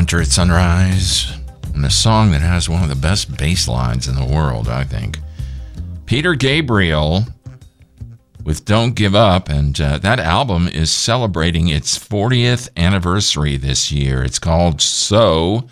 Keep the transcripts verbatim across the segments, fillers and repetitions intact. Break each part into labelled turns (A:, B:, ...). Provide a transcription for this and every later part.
A: Hunter at Sunrise, and a song that has one of the best bass lines in the world, I think. Peter Gabriel with Don't Give Up, and uh, that album is celebrating its fortieth anniversary this year. It's called So,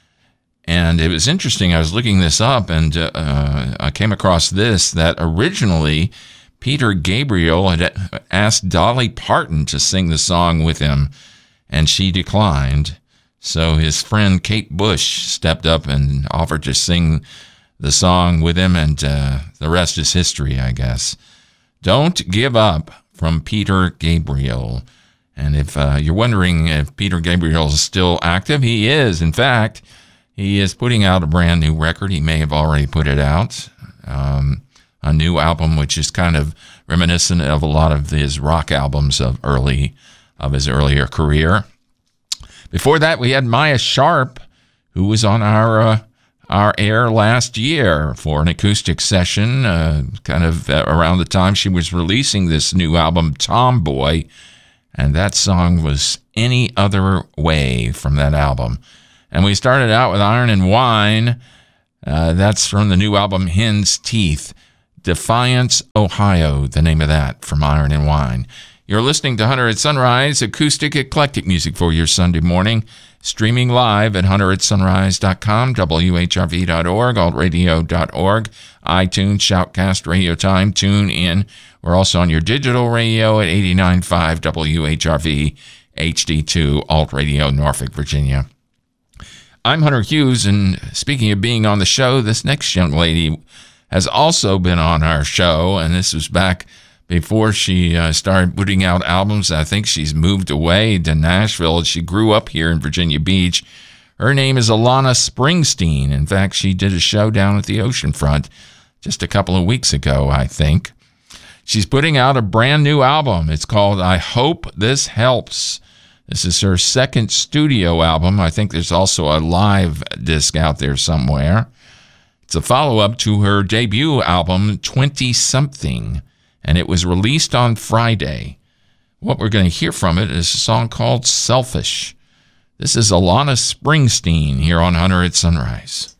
A: and it was interesting. I was looking this up, and uh, I came across this, that originally Peter Gabriel had asked Dolly Parton to sing the song with him, and she declined. So his friend Kate Bush stepped up and offered to sing the song with him, and uh, the rest is history, I guess. Don't Give Up from Peter Gabriel. And if uh, you're wondering if Peter Gabriel is still active, he is. In fact, he is putting out a brand new record. He may have already put it out. Um, a new album, which is kind of reminiscent of a lot of his rock albums of early of his earlier career. Before that, we had Maya Sharp, who was on our uh, our air last year for an acoustic session, uh, kind of uh, around the time she was releasing this new album, Tomboy, and that song was Any Other Way from that album. And we started out with Iron and Wine. Uh, that's from the new album, Hen's Teeth. Defiance, Ohio, the name of that, from Iron and Wine. You're listening to Hunter at Sunrise, acoustic eclectic music for your Sunday morning, streaming live at hunter at sunrise dot com, W H R V dot org, alt radio dot org, iTunes, Shoutcast, Radio Time, Tune In. We're also on your digital radio at eighty-nine point five W H R V, H D two, Alt Radio, Norfolk, Virginia. I'm Hunter Hughes, and speaking of being on the show, this next young lady has also been on our show, and this was back before she uh, started putting out albums. I think she's moved away to Nashville. She grew up here in Virginia Beach. Her name is Alana Springsteen. In fact, she did a show down at the oceanfront just a couple of weeks ago, I think. She's putting out a brand new album. It's called I Hope This Helps. This is her second studio album. I think there's also a live disc out there somewhere. It's a follow-up to her debut album, twenty-something. And it was released on Friday. What we're going to hear from it is a song called Selfish. This is Alana Springsteen here on Hunter at Sunrise.